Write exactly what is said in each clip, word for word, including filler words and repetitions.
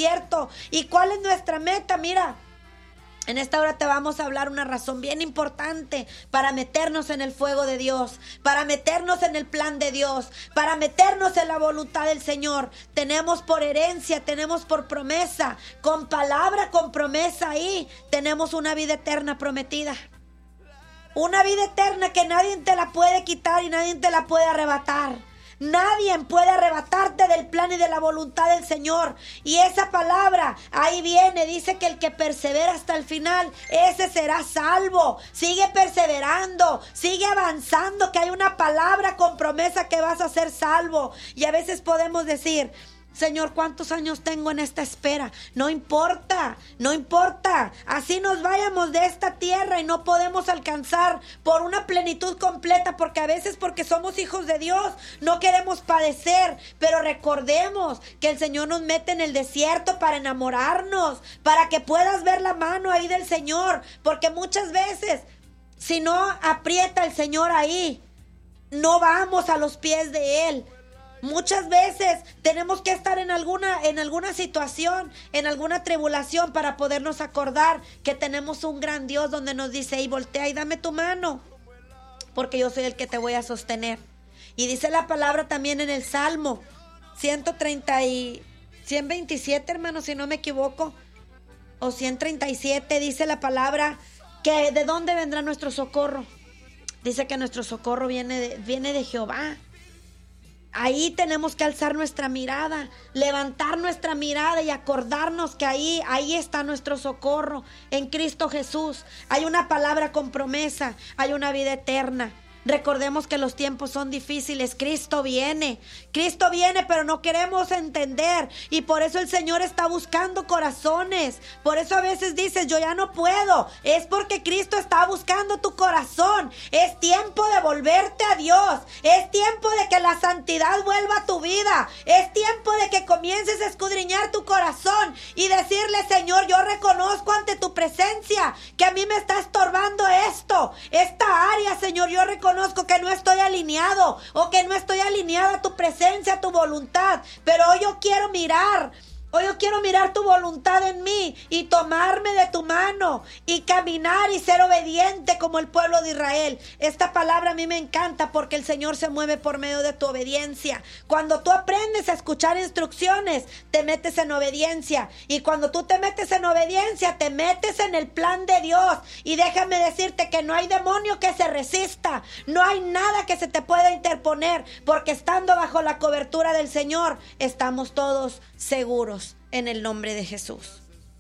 desierto. ¿Y cuál es nuestra meta? Mira, en esta hora te vamos a hablar una razón bien importante para meternos en el fuego de Dios, para meternos en el plan de Dios, para meternos en la voluntad del Señor. Tenemos por herencia, tenemos por promesa, con palabra, con promesa ahí, tenemos una vida eterna prometida. Una vida eterna que nadie te la puede quitar y nadie te la puede arrebatar. Nadie puede arrebatarte del plan y de la voluntad del Señor. Y esa palabra ahí viene, dice que el que persevera hasta el final, ese será salvo. Sigue perseverando, sigue avanzando, que hay una palabra con promesa que vas a ser salvo. Y a veces podemos decir: Señor, ¿cuántos años tengo en esta espera? No importa, no importa. Así nos vayamos de esta tierra y no podemos alcanzar por una plenitud completa, porque a veces, porque somos hijos de Dios, no queremos padecer. Pero recordemos que el Señor nos mete en el desierto para enamorarnos, para que puedas ver la mano ahí del Señor. Porque muchas veces, si no aprieta el Señor ahí, no vamos a los pies de Él. Muchas veces tenemos que estar en alguna, en alguna situación, en alguna tribulación, para podernos acordar que tenemos un gran Dios donde nos dice: y voltea y dame tu mano, porque yo soy el que te voy a sostener. Y dice la palabra también en el Salmo ciento treinta y ciento veintisiete, hermano, si no me equivoco, o ciento treinta y siete, dice la palabra que ¿de dónde vendrá nuestro socorro? Dice que nuestro socorro viene de, viene de Jehová. Ahí tenemos que alzar nuestra mirada, levantar nuestra mirada y acordarnos que ahí, ahí está nuestro socorro, en Cristo Jesús. Hay una palabra con promesa, hay una vida eterna. Recordemos que los tiempos son difíciles. Cristo viene, Cristo viene, pero no queremos entender. Y por eso el Señor está buscando corazones. Por eso a veces dices: yo ya no puedo. Es porque Cristo está buscando tu corazón. Es tiempo de volverte a Dios. Es tiempo de que la santidad vuelva a tu vida. Es tiempo de que comiences a escudriñar tu corazón y decirle: Señor, yo reconozco ante tu presencia que a mí me está estorbando esto, esta área, Señor. Yo reconozco Conozco que no estoy alineado o que no estoy alineada a tu presencia, a tu voluntad, pero hoy yo quiero mirar, hoy yo quiero mirar tu voluntad en mí y tomarme de tu mano y caminar y ser obediente como el pueblo de Israel. Esta palabra a mí me encanta porque el Señor se mueve por medio de tu obediencia. Cuando tú aprendes a escuchar instrucciones, te metes en obediencia, y cuando tú te metes en obediencia, te metes en el plan de Dios. Y déjame decirte que no hay demonio que se resista, no hay nada que se te pueda interponer, porque estando bajo la cobertura del Señor, estamos todos seguros en el nombre de Jesús.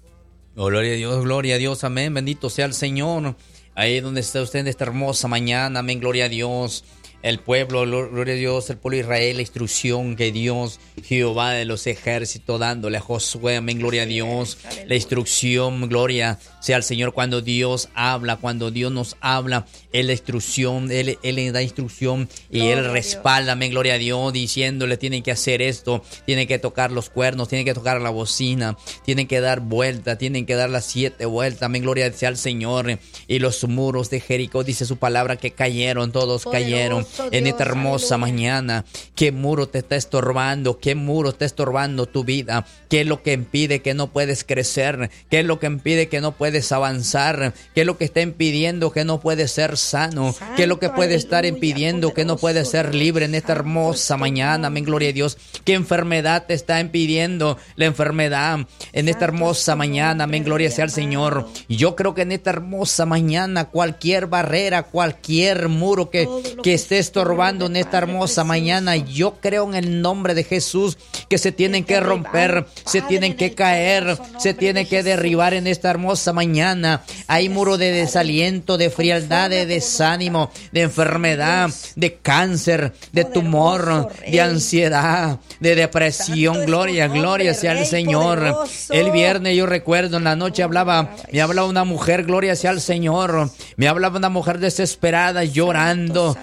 Oh, gloria a Dios, gloria a Dios, amén, bendito sea el Señor. Ahí donde está usted en esta hermosa mañana, amén, gloria a Dios. El pueblo, gloria a Dios, el pueblo de Israel, la instrucción que Dios, Jehová de los ejércitos, dándole a Josué, amén, gloria a Dios. La instrucción, gloria sea al Señor. Cuando Dios habla, cuando Dios nos habla, Él la instrucción, Él, Él le da instrucción y gloria Él respalda, amén, gloria a Dios, diciéndole: tienen que hacer esto, tienen que tocar los cuernos, tienen que tocar la bocina, tienen que dar vuelta, tienen que dar las siete vueltas, amén, gloria sea al Señor. Y los muros de Jericó, dice su palabra, que cayeron, todos poderoso cayeron. Dios, en esta hermosa aleluya. Mañana, ¿qué muro te está estorbando? ¿Qué muro está estorbando tu vida? ¿Qué es lo que impide que no puedes crecer? ¿Qué es lo que impide que no puedes avanzar? ¿Qué es lo que está impidiendo que no puedes ser sano? Santo, ¿qué es lo que puede aleluya, estar impidiendo que no puedes ser libre en esta hermosa mañana? Amén, gloria a Dios. ¿Qué enfermedad te está impidiendo la enfermedad en esta hermosa mañana? Amén, gloria sea al Señor. Y yo creo que en esta hermosa mañana, cualquier barrera, cualquier muro que, que esté estorbando en esta hermosa mañana, yo creo en el nombre de Jesús que se tienen que romper, se tienen que caer, se tienen que derribar en esta hermosa mañana. Hay muro de desaliento, de frialdad, de desánimo, de enfermedad, de cáncer, de tumor, de ansiedad, de depresión. Gloria, gloria sea al Señor. El viernes yo recuerdo en la noche hablaba, me hablaba una mujer, gloria sea al Señor, me hablaba una mujer desesperada, llorando, llorando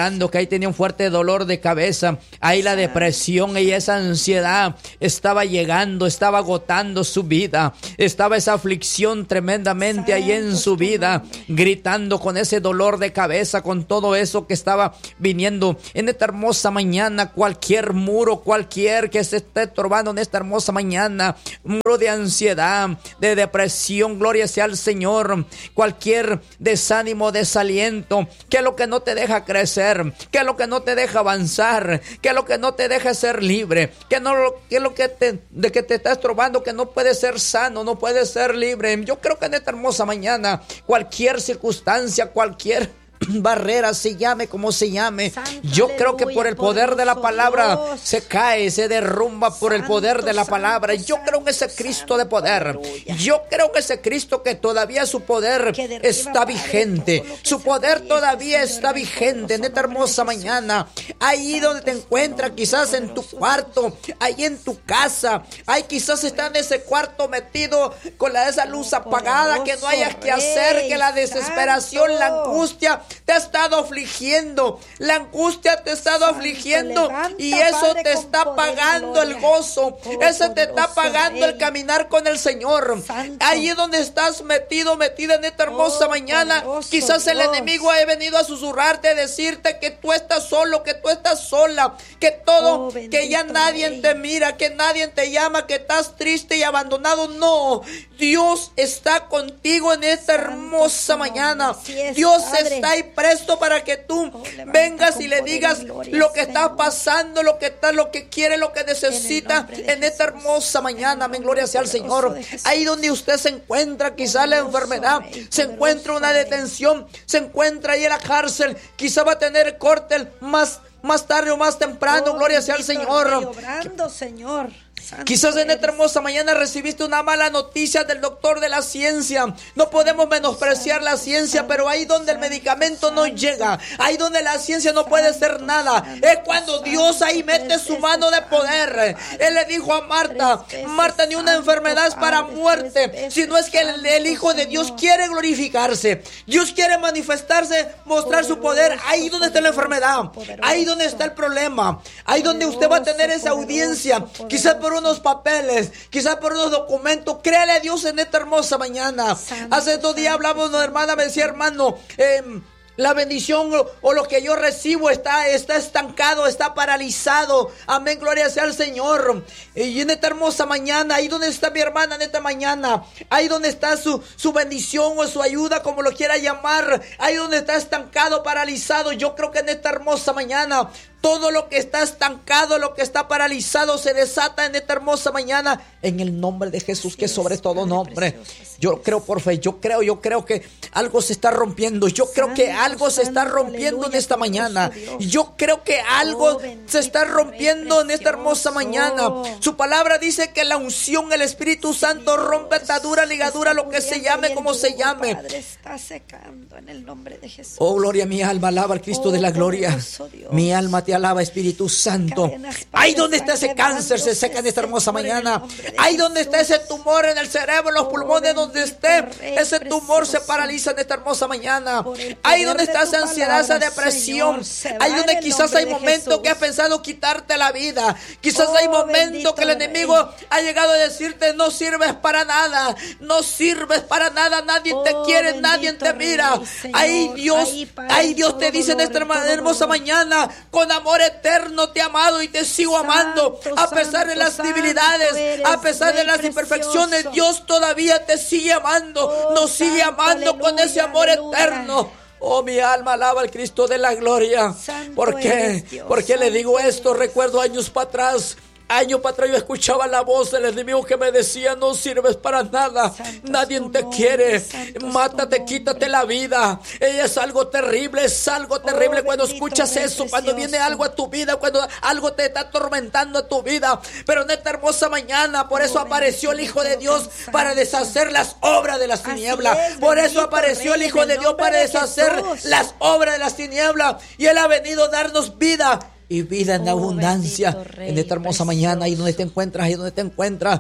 declarando que ahí tenía un fuerte dolor de cabeza. Ahí la depresión y esa ansiedad estaba llegando, estaba agotando su vida. Estaba esa aflicción tremendamente ahí en su vida, gritando con ese dolor de cabeza, con todo eso que estaba viniendo en esta hermosa mañana. Cualquier muro, cualquier que se esté estorbando en esta hermosa mañana, muro de ansiedad, de depresión, gloria sea al Señor. Cualquier desánimo, desaliento, que es lo que no te deja crecer, que es lo que no te deja avanzar, que es lo que no te deja ser libre, que no que es lo que te de que te está estorbando, que no puedes ser sano, no puedes ser libre. Yo creo que en esta hermosa mañana, cualquier circunstancia, cualquier barrera, se llame como se llame, Santa, yo aleluya, creo que por el poder de la palabra Dios se cae, se derrumba por Santo, el poder de la palabra. Santo, yo creo en ese Cristo Santo, de poder, aleluya. Yo creo en ese Cristo que todavía su poder está vigente, su poder todavía está vigente en esta hermosa mañana. Ahí donde te encuentras, quizás en tu cuarto, ahí en tu casa, ahí quizás está en ese cuarto metido con la, esa luz apagada, que no hayas que hacer, que la desesperación, la angustia te ha estado afligiendo, la angustia te ha estado Santo, afligiendo, y eso Padre, te está apagando el gozo, oh, eso te está apagando el caminar con el Señor. Santo. Ahí es donde estás metido, metida en esta hermosa oh, mañana. Quizás el Dios. enemigo ha venido a susurrarte, a decirte que tú estás solo, que tú estás sola, que todo, oh, que ya nadie Rey. te mira, que nadie te llama, que estás triste y abandonado. No, Dios está contigo en esta Santo hermosa mañana. Es, Dios Padre. está ahí presto para que tú oh, vengas y le digas lo que está pasando, lo que está, lo que quiere, lo que necesita en, en esta hermosa mañana. Amén, gloria sea al Señor. Ahí donde usted se encuentra, quizá la enfermedad, se encuentra una detención, se encuentra ahí en la cárcel, quizá va a tener corte más más tarde o más temprano, oh, gloria sea al Señor. Obrando, Señor. Santo Quizás en esta hermosa mañana recibiste una mala noticia del doctor de la ciencia. No podemos menospreciar la ciencia, pero ahí donde el medicamento no llega, ahí donde la ciencia no puede hacer nada, es cuando Dios ahí mete su mano de poder. Él le dijo a Marta: Marta, ni una enfermedad es para muerte, sino es que el, el Hijo de Dios quiere glorificarse. Dios quiere manifestarse, mostrar su poder. Ahí donde está la enfermedad, ahí donde está el problema, ahí donde usted va a tener esa audiencia, quizás por unos papeles, quizás por unos documentos. Créale a Dios en esta hermosa mañana. Santo, Hace dos días hablamos, una hermana me decía: hermano, eh, la bendición o, o lo que yo recibo está, está estancado, está paralizado. Amén, gloria sea al Señor. Y en esta hermosa mañana, ahí donde está mi hermana en esta mañana, ahí donde está su, su bendición o su ayuda, como lo quiera llamar, ahí donde está estancado, paralizado, yo creo que en esta hermosa mañana todo lo que está estancado, lo que está paralizado, se desata en esta hermosa mañana, en el nombre de Jesús, que sobre todo nombre. Yo creo por fe, yo creo, yo creo que algo se está rompiendo. Yo creo que algo se está rompiendo en esta mañana. Yo creo que algo se está rompiendo en esta hermosa mañana. Su palabra dice que la unción, el Espíritu Santo rompe atadura, ligadura, lo que se llame, como se llame. Está secando en el nombre de Jesús. Oh, gloria, mi alma alaba al Cristo de la gloria. Mi alma te alaba, Espíritu Santo. Ahí donde está ese cáncer, se seca en esta hermosa mañana. Ahí donde está ese tumor en el cerebro, en los pulmones, donde esté ese tumor, se paraliza en esta hermosa mañana. Ahí donde está esa ansiedad, esa depresión. Ahí donde quizás hay momentos que has pensado quitarte la vida. Quizás hay momentos que el enemigo ha llegado a decirte: no sirves para nada, no sirves para nada, nadie te quiere, nadie te mira. Ahí Dios, ahí Dios te dice en esta hermosa mañana: con amor eterno te he amado y te sigo amando. A pesar de las debilidades, a pesar de las imperfecciones, Dios todavía te sigue amando, nos sigue amando con ese amor eterno. Oh, mi alma alaba al Cristo de la gloria. ¿Por qué? ¿Por qué le digo esto? Recuerdo años para atrás. Años para atrás yo escuchaba la voz del enemigo que me decía: no sirves para nada, santo nadie te nombre, quiere, mátate, quítate la vida. Ella es algo terrible, es algo terrible oh, cuando escuchas eso, cuando viene algo a tu vida, cuando algo te está atormentando a tu vida. Pero en esta hermosa mañana, por eso oh, apareció el Hijo de Dios, santo, para deshacer las obras de las tinieblas. Es, por eso apareció el Hijo de Dios para deshacer de las obras de las tinieblas. Y Él ha venido a darnos vida, y vida en oh, abundancia. En esta hermosa mañana, ahí donde te encuentras, ahí donde te encuentras,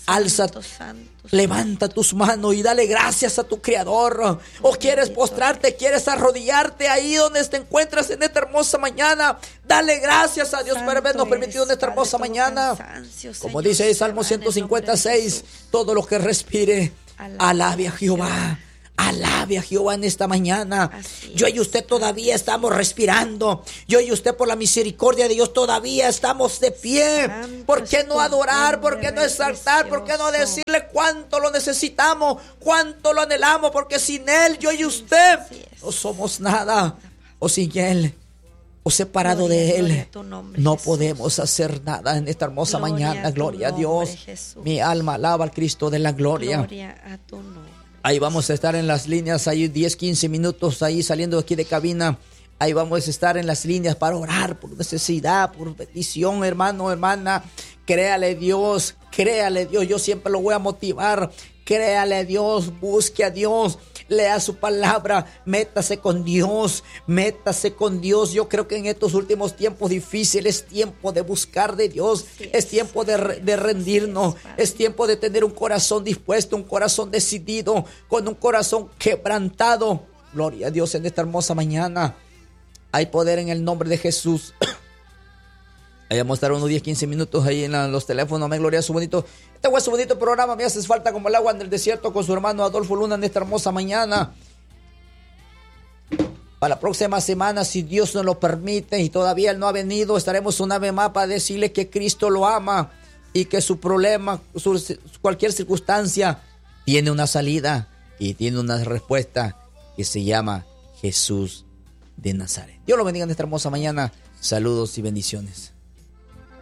alza, santo, santo. Levanta tus manos y dale gracias a tu Creador. O quieres postrarte, quieres arrodillarte ahí donde te encuentras en esta hermosa mañana. Dale gracias a Dios por habernos permitido en esta hermosa mañana. Como dice el Salmo ciento cincuenta y seis, todo lo que respire, alabe a Jehová. Alabe a Jehová en esta mañana. Yo y usted todavía estamos respirando. Yo y usted, por la misericordia de Dios, todavía estamos de pie. ¿Por qué no adorar? ¿Por qué no exaltar? ¿Por qué no decirle cuánto lo necesitamos? ¿Cuánto lo anhelamos? Porque sin Él, yo y usted, no somos nada. O sin Él, o separado de Él, no podemos hacer nada en esta hermosa mañana. Gloria a Dios. Mi alma alaba al Cristo de la gloria. Gloria a tu nombre. Ahí vamos a estar en las líneas, ahí diez, quince minutos, ahí saliendo de aquí de cabina. Ahí vamos a estar en las líneas para orar por necesidad, por petición, hermano, hermana. Créale Dios, créale Dios. Yo siempre lo voy a motivar. Créale a Dios, busque a Dios, lea su palabra, métase con Dios, métase con Dios. Yo creo que en estos últimos tiempos difíciles es tiempo de buscar de Dios, sí, es tiempo de, de rendirnos, sí, es, es tiempo de tener un corazón dispuesto, un corazón decidido, con un corazón quebrantado. Gloria a Dios en esta hermosa mañana. Hay poder en el nombre de Jesús. Ahí vamos a estar unos diez, quince minutos ahí en la, los teléfonos. Amén, gloria a su bonito. Este fue su bonito programa. Me haces falta como el agua en el desierto, con su hermano Adolfo Luna en esta hermosa mañana. Para la próxima semana, si Dios nos lo permite y todavía Él no ha venido, estaremos una vez más para decirle que Cristo lo ama y que su problema, su, cualquier circunstancia, tiene una salida y tiene una respuesta que se llama Jesús de Nazaret. Dios lo bendiga en esta hermosa mañana. Saludos y bendiciones.